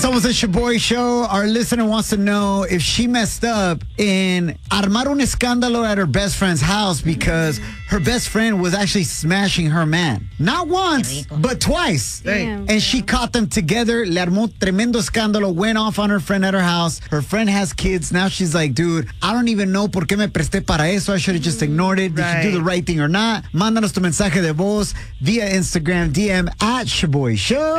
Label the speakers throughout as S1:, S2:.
S1: Somos the Shaboy Show. Our listener wants to know if she messed up in armar un escándalo at her best friend's house because her best friend was actually smashing her man. Not once, but twice.
S2: Damn.
S1: And she caught them together. Le armó tremendo escándalo. Went off on her friend at her house. Her friend has kids. Now she's like, dude, I don't even know por qué me presté para eso. I should have just ignored it. Did you do the right thing or not? Mándanos tu mensaje de voz via Instagram DM at Shaboy Show.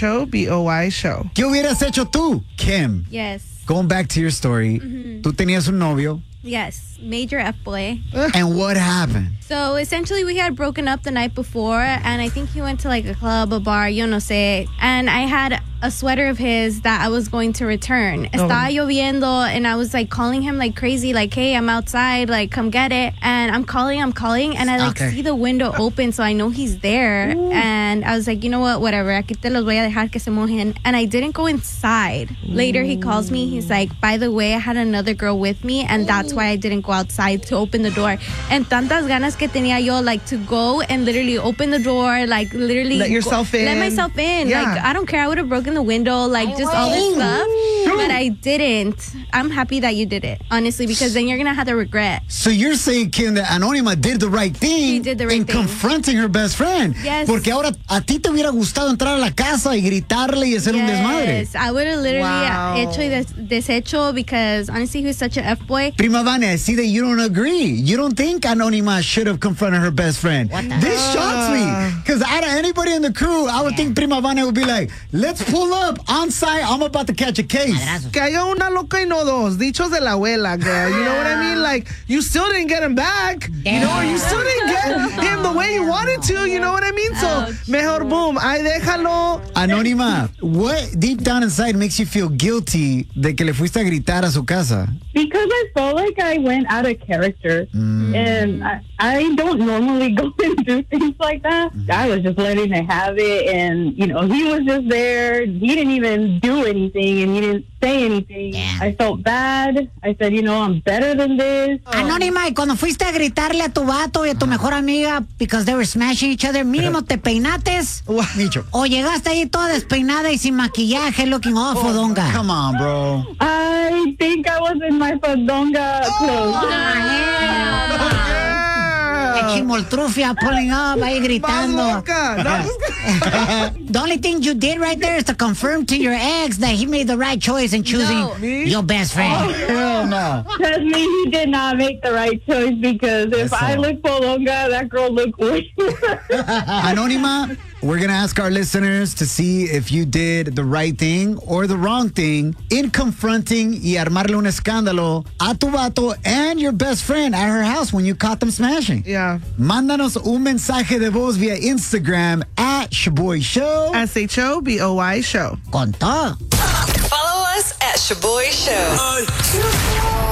S2: SHOBOY Show.
S1: ¿Qué hubieras hecho tú, Kim?
S3: Yes.
S1: Going back to your story, tú tenías un novio,
S3: Yes. Major F-boy.
S1: and what happened?
S3: So essentially we had broken up the night before, and I think he went to like a club, a bar, yo no sé. And I had a sweater of his that I was going to return. Estaba lloviendo, and I was like calling him like crazy, like, hey, I'm outside, like, come get it. And I'm calling, and I like see the window open, so I know he's there. And I was like, you know what, whatever, aquí te los voy a dejar que se mojen. And I didn't go inside. Later he calls me, he's like, by the way, I had another girl with me, and that's why I didn't go outside to open the door. And tantas ganas que tenía yo, like, to go and literally open the door, like, literally
S2: Let yourself in.
S3: Let myself in.
S2: Yeah.
S3: Like, I don't care, I would have broken the window, like, just all this stuff. But I didn't. I'm happy that you did it, honestly, because then you're gonna have to regret.
S1: So you're saying, Kim, that Anónima did the right thing
S3: She did the right
S1: in
S3: thing.
S1: confronting her best friend.
S3: Yes.
S1: Porque ahora a ti te hubiera gustado entrar a la casa y gritarle y hacer un desmadre.
S3: Yes, I would have literally hecho y deshecho, because honestly, he was such an F-boy.
S1: Prima Vane, I see that you don't agree. You don't think Anónima should have confronted her best friend. This shocks me. Because out of anybody in the crew, I would think Prima Vane would be like, let's pull up on site. I'm about to catch a case.
S2: Que haya una loca y no dos. Dichos de la abuela, girl. You know what I mean? Like, you still didn't get him back. You know, or you still didn't get him the way you wanted to. You know what I mean? So, mejor boom. Ay, déjalo.
S1: Anónima, what deep down inside makes you feel guilty de que le fuiste a gritar a su casa?
S4: Because I felt like I went out of character. And I don't normally go and do things like that. I was just letting her have it. And, you know, he was just there. He didn't even do anything, and he didn't say anything. I felt bad. I said, you know, I'm better than this.
S5: Anónima, y cuando fuiste a gritarle a tu vato y a tu mejor amiga because they were smashing each other, mínimo te peinates
S1: Micho.
S5: o llegaste ahí toda despeinada y sin maquillaje, looking all fodonga.
S1: Come on, bro.
S4: I think I was in my fandonga clothes.
S5: Chimoltrufia pulling up, ahí gritando.
S2: No.
S5: The only thing you did right there is to confirm to your ex that he made the right choice in choosing your best friend.
S1: Hell no.
S4: Trust me, he did not make the right choice, because if I look Polonga, that girl looked worse.
S1: Anónima, we're going to ask our listeners to see if you did the right thing or the wrong thing in confronting y armarle un escándalo a tu vato and your best friend at her house when you caught them smashing.
S2: Yeah.
S1: Mándanos un mensaje de voz via Instagram at Shaboy Show.
S2: SHOBOY Show.
S5: Con todo.
S6: Follow us at Shaboy Show.